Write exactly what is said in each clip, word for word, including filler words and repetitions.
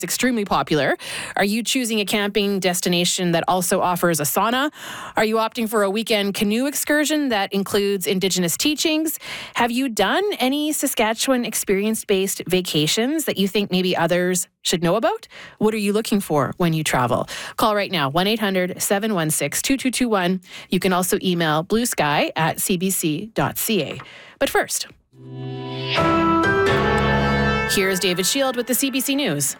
extremely popular. Are you choosing a camping destination that also offers a sauna? Are you opting for a weekend canoe excursion that includes Indigenous teachings? Have you done any Saskatchewan experience-based vacations that you think maybe others should know about? What are you looking for when you travel? Call right now, one eight hundred seven one six two two two one. You can also email bluesky at c b c dot c a. But first, here's David Shield with the C B C News.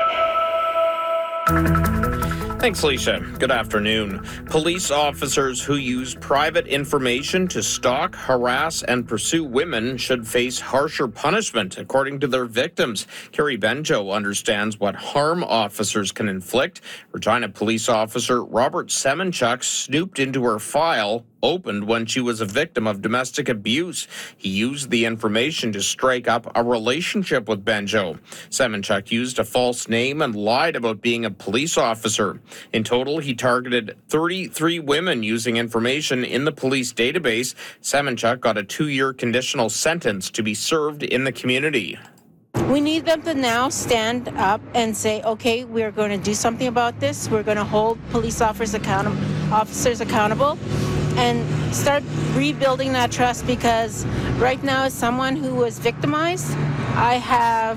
Thanks, Alicia. Good afternoon. Police officers who use private information to stalk, harass, and pursue women should face harsher punishment, according to their victims. Carrie Benjo understands what harm officers can inflict. Regina police officer Robert Semenchuk snooped into her file, opened when she was a victim of domestic abuse. He used the information to strike up a relationship with Benjo. Semenchuk used a false name and lied about being a police officer. In total, he targeted thirty-three women using information in the police database. Semenchuk got a two-year conditional sentence to be served in the community. We need them to now stand up and say, okay, we're going to do something about this. We're going to hold police officers accountable, officers accountable, and start rebuilding that trust, because right now, as someone who was victimized, I have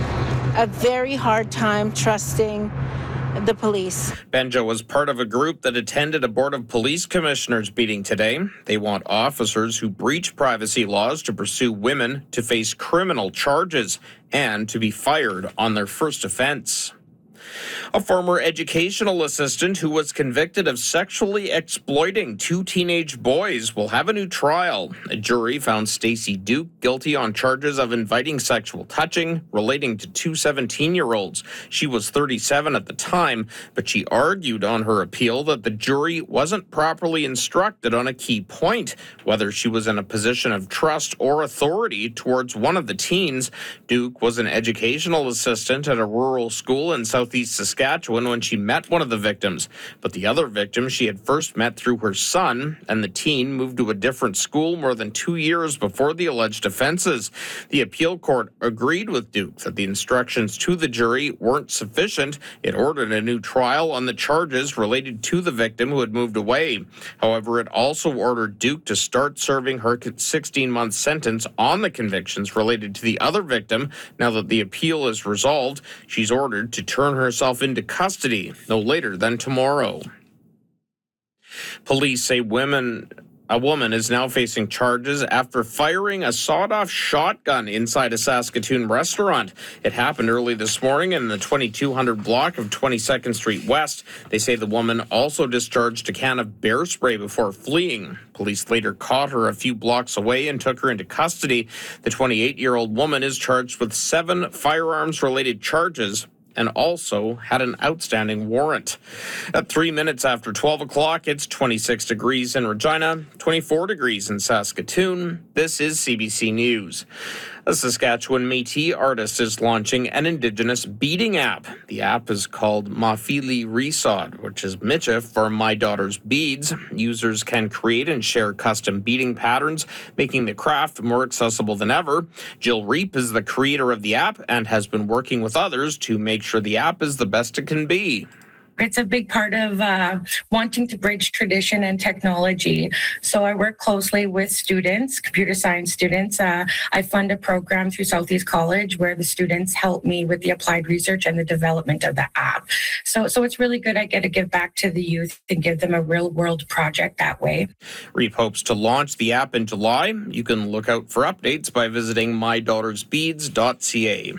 a very hard time trusting the police. Benjo was part of a group that attended a Board of Police Commissioners meeting today. They want officers who breach privacy laws to pursue women to face criminal charges and to be fired on their first offense. A former educational assistant who was convicted of sexually exploiting two teenage boys will have a new trial. A jury found Stacey Duke guilty on charges of inviting sexual touching relating to two seventeen-year-olds. She was thirty-seven at the time, but she argued on her appeal that the jury wasn't properly instructed on a key point, whether she was in a position of trust or authority towards one of the teens. Duke was an educational assistant at a rural school in southeast Saskatchewan when she met one of the victims. But the other victim she had first met through her son, and the teen moved to a different school more than two years before the alleged offenses. The appeal court agreed with Duke that the instructions to the jury weren't sufficient. It ordered a new trial on the charges related to the victim who had moved away. However, it also ordered Duke to start serving her sixteen-month sentence on the convictions related to the other victim. Now that the appeal is resolved, she's ordered to turn herself into custody no later than tomorrow. Police say women A woman is now facing charges after firing a sawed-off shotgun inside a Saskatoon restaurant. It happened early this morning in the twenty-two hundred block of twenty-second Street West. They say the woman also discharged a can of bear spray before fleeing. Police later caught her a few blocks away and took her into custody. The twenty-eight-year-old woman is charged with seven firearms-related charges and also had an outstanding warrant. At three minutes after twelve o'clock, it's twenty-six degrees in Regina, twenty-four degrees in Saskatoon. This is C B C News. A Saskatchewan Métis artist is launching an Indigenous beading app. The app is called Mafili Resod, which is Michif for My Daughter's Beads. Users can create and share custom beading patterns, making the craft more accessible than ever. Jill Reap is the creator of the app and has been working with others to make sure the app is the best it can be. It's a big part of uh, wanting to bridge tradition and technology. So I work closely with students, computer science students. Uh, I fund a program through Southeast College where the students help me with the applied research and the development of the app. So, so it's really good. I get to give back to the youth and give them a real world project that way. Reap hopes to launch the app in July. You can look out for updates by visiting my daughters beads dot c a.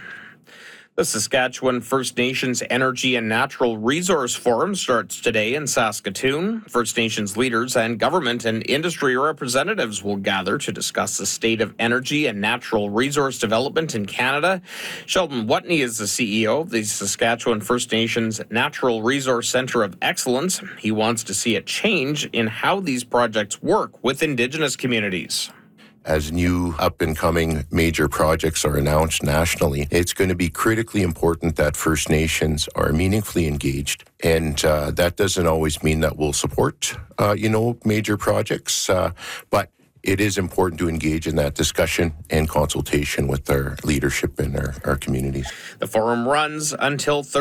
The Saskatchewan First Nations Energy and Natural Resource Forum starts today in Saskatoon. First Nations leaders and government and industry representatives will gather to discuss the state of energy and natural resource development in Canada. Sheldon Watney is the C E O of the Saskatchewan First Nations Natural Resource Centre of Excellence. He wants to see a change in how these projects work with Indigenous communities. As new up-and-coming major projects are announced nationally, it's going to be critically important that First Nations are meaningfully engaged. And uh, that doesn't always mean that we'll support, uh, you know, major projects, uh, but it is important to engage in that discussion and consultation with our leadership in our, our communities. The forum runs until Thursday.